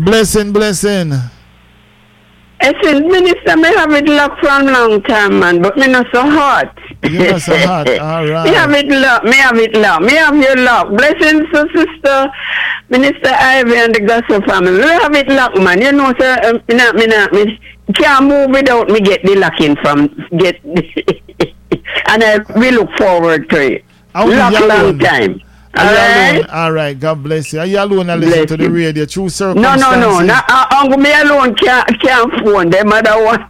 Blessing, blessing. I said, Minister, me have it locked from long time, man, but me not so hot. You're not so hot, all right. Me have it locked, me have your lock. Blessings to Sister Minister Ivy and the Gospel family. Me have it locked, man. You know, sir, me can't move without me get the locking and we look forward to it. Long time. All right, God bless you. Are you alone and listen to the radio? True circumstances? No. Me alone can't phone them other one.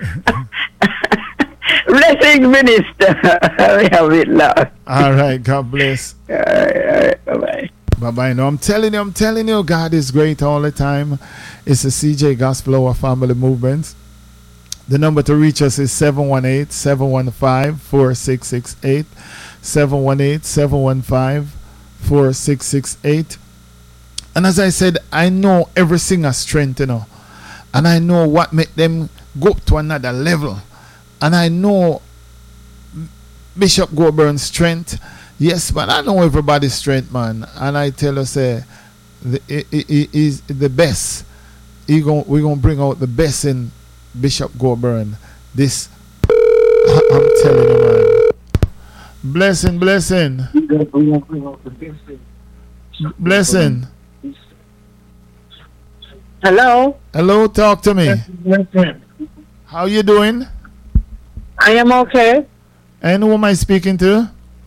Blessings, Minister. We have it loud. All right, God bless. All right, bye-bye. Bye-bye. No, I'm telling you, God is great all the time. It's a CJ Gospel Hour Family Movement. The number to reach us is 718-715-4668. 718-715-4668. And as I said, I know every singer's strength, and I know what make them go to another level. And I know Bishop Goburn's strength. Yes, but I know everybody's strength, man. And I tell you, say, is the best. We're going to bring out the best in Bishop Goburn. This, I'm telling you, man. Blessing. Blessing. Hello, talk to me. How you doing? I am okay. And who am I speaking to?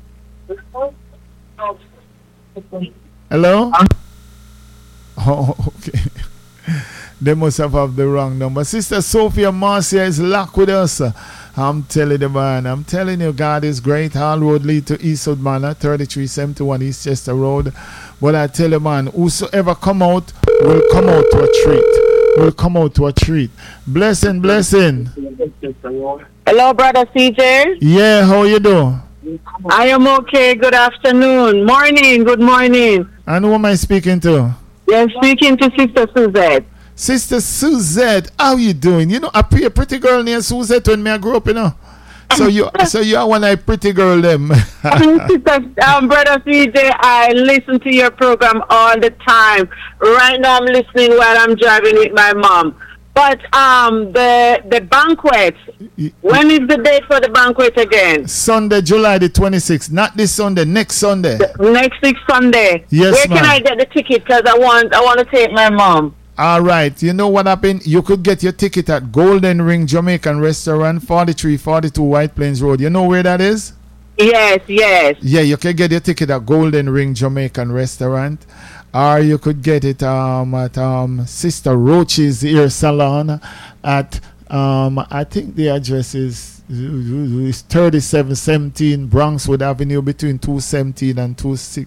Hello? Oh, okay. They must have the wrong number. Sister Sophia Marcia is locked with us. I'm telling you, man. I'm telling you, God is great. Hall Road lead to Eastwood Manor, 3371 Eastchester Road. But I tell you, man, whosoever come out will come out to a treat. Blessing. Hello, Brother CJ. Yeah, how you doing? I am okay. Good afternoon. Good morning. And who am I speaking to? You're speaking to Sister Suzette. Sister Suzette, how you doing? You know, I be a pretty girl named Suzette when I grew up, So you are one of the pretty girl them. Brother CJ, I listen to your program all the time. Right now I'm listening while I'm driving with my mom. But the banquet, when is the date for the banquet again? Sunday, July the 26th. Not this Sunday, next Sunday. Next week Sunday. Yes, Where can I get the ticket? Because I want to take my mom. All right. You know what happened? You could get your ticket at Golden Ring Jamaican Restaurant, 4342 White Plains Road. You know where that is? Yes. Yeah, you can get your ticket at Golden Ring Jamaican Restaurant. Or you could get it at Sister Roach's Ear Salon at, I think the address is 3717 Bronxwood Avenue between 217 and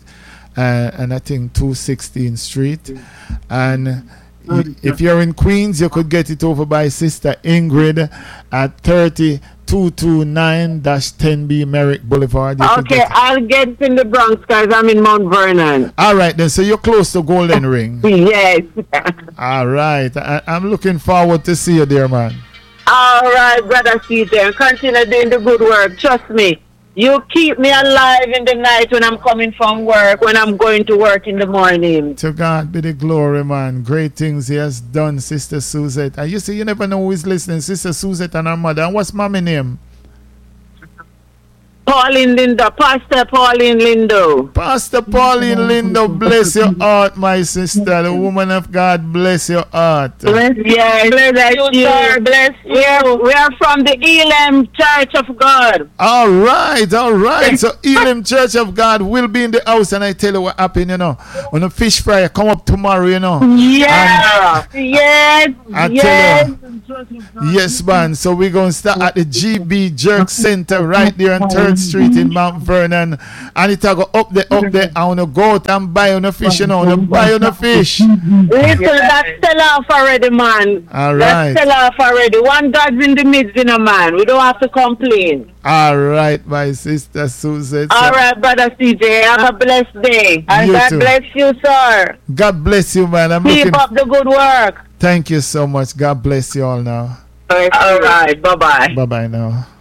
216 Street. And if you're in Queens, you could get it over by Sister Ingrid at 3229-10B Merrick Boulevard. Okay, I'll get it in the Bronx, guys. I'm in Mount Vernon. All right, then. So you're close to Golden Ring. Yes. All right. I'm looking forward to see you there, man. All right, Brother CJ. Continue doing the good work. Trust me. You keep me alive in the night when I'm coming from work, when I'm going to work in the morning. To God be the glory, man. Great things he has done, Sister Suzette. And you see, you never know who is listening. Sister Suzette and her mother. And what's mommy name? Pauline Lindo. Pastor Pauline Lindo. Pastor Pauline Lindo, bless your heart, my sister. The woman of God, bless your heart. Bless you, sir. Bless you. We are from the Elim Church of God. All right. So Elim Church of God will be in the house, and I tell you what happened, on a fish fry, come up tomorrow, Yeah. Yes. Yes, man. So we're going to start at the GB Jerk Center right there on 3rd Street in Mount Vernon. And it'll go up there. I want to go out and buy on a fish, buy on a fish. Listen, that's sell off already, man. All right. That's sell off already. One God's in the midst, man. We don't have to complain. All right, my sister Suzette. All right, Brother CJ. Have a blessed day. And God bless you, sir. God bless you, man. Keep up the good work. Thank you so much. God bless you all now. All right. Bye-bye. Bye-bye now.